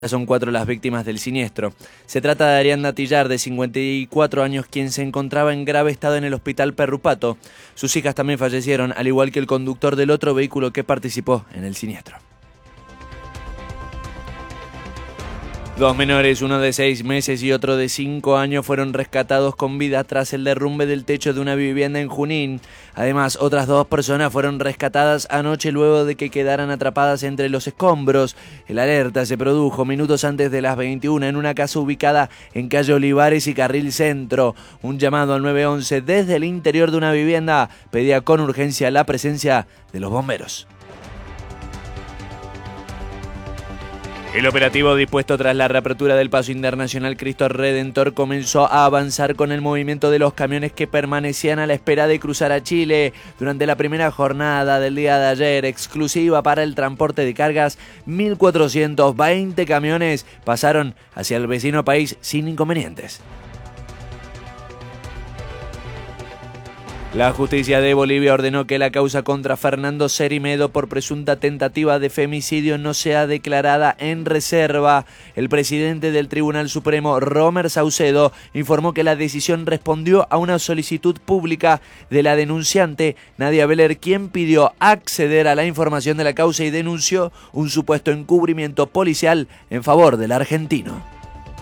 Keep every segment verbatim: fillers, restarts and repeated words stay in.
Son cuatro las víctimas del siniestro. Se trata de Ariadna Tillar, de cincuenta y cuatro años, quien se encontraba en grave estado en el hospital Perrupato. Sus hijas también fallecieron, al igual que el conductor del otro vehículo que participó en el siniestro. Dos menores, uno de seis meses y otro de cinco años, fueron rescatados con vida tras el derrumbe del techo de una vivienda en Junín. Además, otras dos personas fueron rescatadas anoche luego de que quedaran atrapadas entre los escombros. El alerta se produjo minutos antes de las veintiuna en una casa ubicada en calle Olivares y Carril Centro. Un llamado al nueve once desde el interior de una vivienda pedía con urgencia la presencia de los bomberos. El operativo dispuesto tras la reapertura del Paso Internacional Cristo Redentor comenzó a avanzar con el movimiento de los camiones que permanecían a la espera de cruzar a Chile. Durante la primera jornada del día de ayer, exclusiva para el transporte de cargas, mil cuatrocientos veinte camiones pasaron hacia el vecino país sin inconvenientes. La justicia de Bolivia ordenó que la causa contra Fernando Cerimedo por presunta tentativa de femicidio no sea declarada en reserva. El presidente del Tribunal Supremo, Romer Saucedo, informó que la decisión respondió a una solicitud pública de la denunciante Nadia Beller, quien pidió acceder a la información de la causa y denunció un supuesto encubrimiento policial en favor del argentino.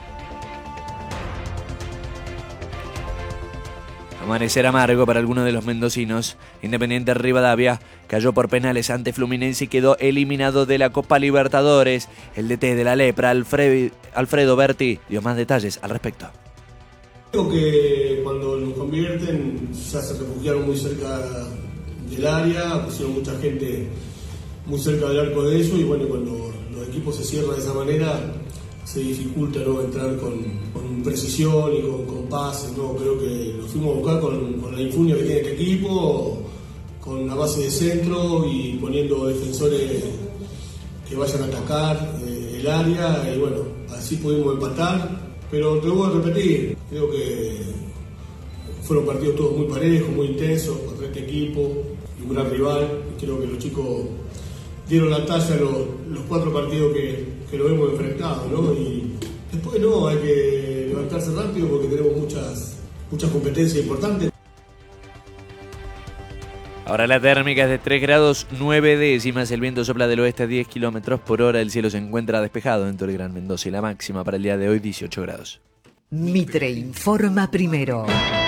Amanecer amargo para algunos de los mendocinos. Independiente Rivadavia cayó por penales ante Fluminense y quedó eliminado de la Copa Libertadores. El D T de la Lepra, Alfred, Alfredo Berti, dio más detalles al respecto. Creo que cuando nos convierten ya se refugiaron muy cerca del área, pusieron mucha gente muy cerca del arco de ellos y bueno, cuando los equipos se cierran de esa manera se dificulta, ¿no?, entrar con, con precisión y con, con pases, ¿no? Creo que lo fuimos a buscar con, con la infunia que tiene este equipo, con una base de centro y poniendo defensores que vayan a atacar eh, el área y bueno, así pudimos empatar, pero te voy a repetir, creo que fueron partidos todos muy parejos, muy intensos contra este equipo, un gran rival, creo que los chicos dieron la talla los, los cuatro partidos que, que lo hemos enfrentado, ¿no? Y después no, hay que levantarse rápido porque tenemos muchas, muchas competencias importantes. Ahora la térmica es de tres grados nueve décimas, el viento sopla del oeste a diez kilómetros por hora, el cielo se encuentra despejado dentro del Gran Mendoza y la máxima para el día de hoy dieciocho grados. Mitre informa primero.